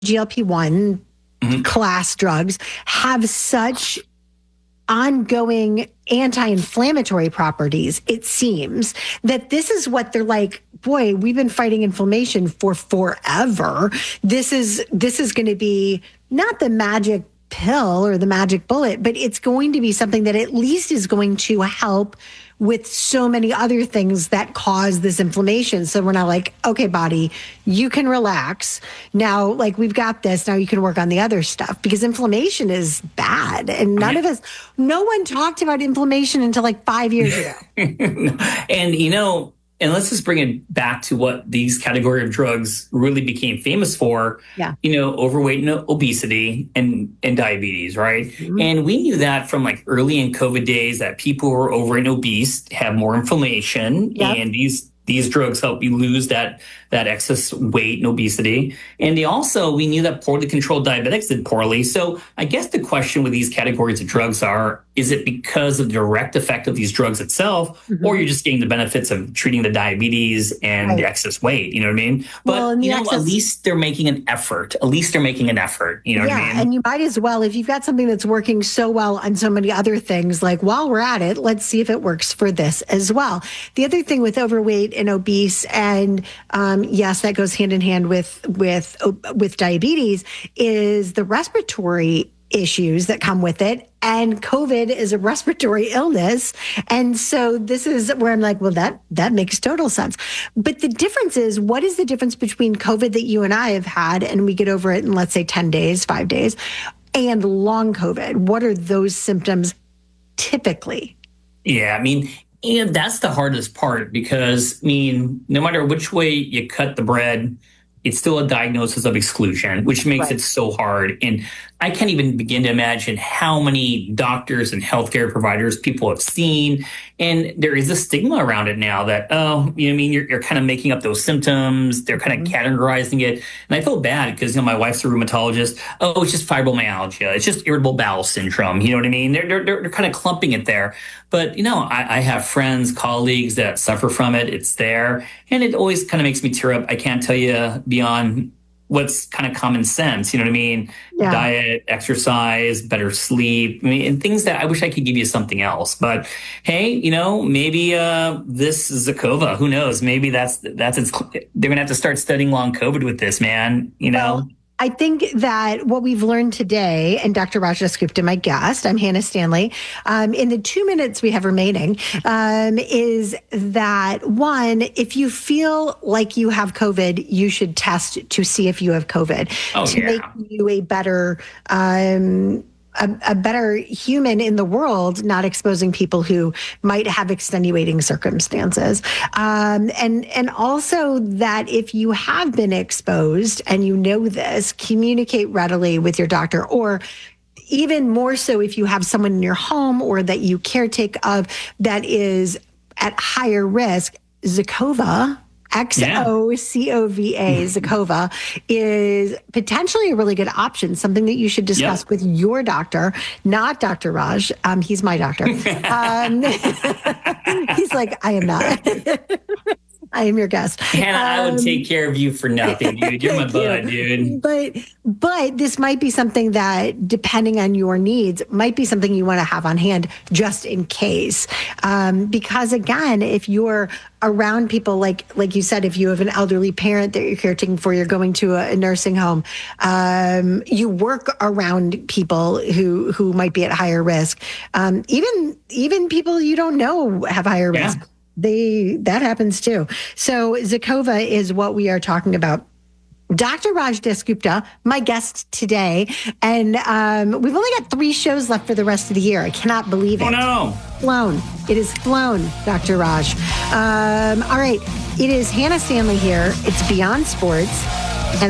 GLP-1 class drugs have such ongoing anti-inflammatory properties, it seems, that this is what they're like, boy, we've been fighting inflammation for forever. This is going to be not the magic pill or the magic bullet, but it's going to be something that at least is going to help with so many other things that cause this inflammation. So we're not like, okay, body, you can relax. Now, like, we've got this. Now you can work on the other stuff, because inflammation is bad. And no one talked about inflammation until like 5 years ago. And let's just bring it back to what these category of drugs really became famous for. Yeah. Overweight and obesity and diabetes, right? Mm-hmm. And we knew that from like early in COVID days that people who are overweight and obese have more inflammation. Yep. And these drugs help you lose that excess weight and obesity. And we knew that poorly controlled diabetics did poorly. So I guess the question with these categories of drugs is it because of the direct effect of these drugs itself, or you're just getting the benefits of treating the diabetes and the excess weight? You know what I mean? But, at least they're making an effort. What I mean? And you might as well, if you've got something that's working so well on so many other things, like, while we're at it, let's see if it works for this as well. The other thing with overweight and obese, and yes, that goes hand in hand with diabetes, is the respiratory issues that come with it. And COVID is a respiratory illness. And so this is where I'm like, well, that makes total sense. But the difference is, what is the difference between COVID that you and I have had, and we get over it in, let's say, 10 days, 5 days, and long COVID? What are those symptoms typically? Yeah, I mean, and that's the hardest part, because, no matter which way you cut the bread, it's still a diagnosis of exclusion, which makes it so hard. And I can't even begin to imagine how many doctors and healthcare providers people have seen. And there is a stigma around it now that, you're kind of making up those symptoms. They're kind of categorizing it. And I feel bad because, my wife's a rheumatologist. Oh, it's just fibromyalgia. It's just irritable bowel syndrome. You know what I mean? They're kind of clumping it there. But, I have friends, colleagues that suffer from it. It's there. And it always kind of makes me tear up. I can't tell you beyond what's kind of common sense, you know what I mean? Yeah. Diet, exercise, better sleep, and things that I wish I could give you something else. But hey, maybe this is Zecova. Who knows? Maybe that's they're gonna have to start studying long COVID with this, man. Well, I think that what we've learned today, and Dr. Raj Dasgupta, my guest, I'm Hannah Stanley, in the 2 minutes we have remaining, is that, one, if you feel like you have COVID, you should test to see if you have COVID make you a better a better human in the world, not exposing people who might have extenuating circumstances. And also that if you have been exposed and you know this, communicate readily with your doctor, or even more so if you have someone in your home or that you caretake of that is at higher risk. Zecova, XOCOVA, Zecova, is potentially a really good option, something that you should discuss with your doctor, not Dr. Raj. He's my doctor. He's like, I am not. I am your guest. Hannah, I would take care of you for nothing, dude. You're my bud, dude. But this might be something that, depending on your needs, might be something you want to have on hand just in case. Because again, if you're around people, like you said, if you have an elderly parent that you're caretaking for, you're going to a nursing home, you work around people who might be at higher risk. Even people you don't know have higher risk. That happens too. So Zecova is what we are talking about. Dr. Raj Dasgupta, my guest today, and we've only got 3 shows left for the rest of the year. I cannot believe it. Oh no! Flown. It is flown, Dr. Raj. All right, it is Hannah Stanley here. It's Beyond Sports.